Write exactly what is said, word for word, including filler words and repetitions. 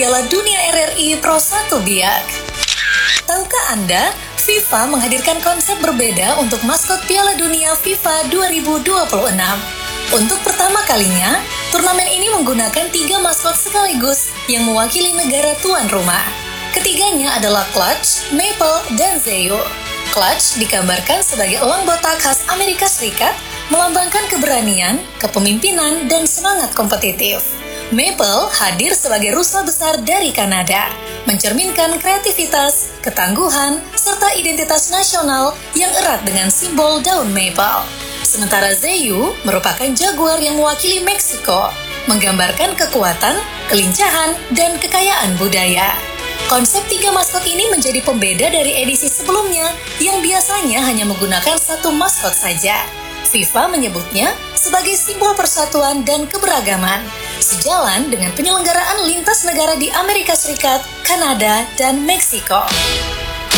Piala Dunia R R I Pro satu Biak. Tahukah Anda, FIFA menghadirkan konsep berbeda untuk maskot Piala Dunia FIFA dua ribu dua puluh enam. Untuk pertama kalinya, turnamen ini menggunakan tiga maskot sekaligus yang mewakili negara tuan rumah. Ketiganya adalah Clutch, Maple, dan Zayu. Clutch digambarkan sebagai elang botak khas Amerika Serikat, melambangkan keberanian, kepemimpinan, dan semangat kompetitif. Maple hadir sebagai rusa besar dari Kanada, mencerminkan kreativitas, ketangguhan, serta identitas nasional yang erat dengan simbol daun maple. Sementara Zayu merupakan jaguar yang mewakili Meksiko, menggambarkan kekuatan, kelincahan, dan kekayaan budaya. Konsep tiga maskot ini menjadi pembeda dari edisi sebelumnya yang biasanya hanya menggunakan satu maskot saja. FIFA menyebutnya sebagai simbol persatuan dan keberagaman, sejalan dengan penyelenggaraan lintas negara di Amerika Serikat, Kanada, dan Meksiko.